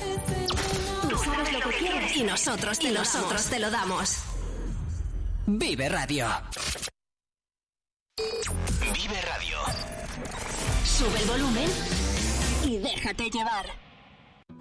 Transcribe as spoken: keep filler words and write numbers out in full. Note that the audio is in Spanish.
Tú sabes lo que quieres y nosotros te, y lo, nosotros damos. te lo damos. Vive Radio. Vive Radio. Sube el volumen y déjate llevar.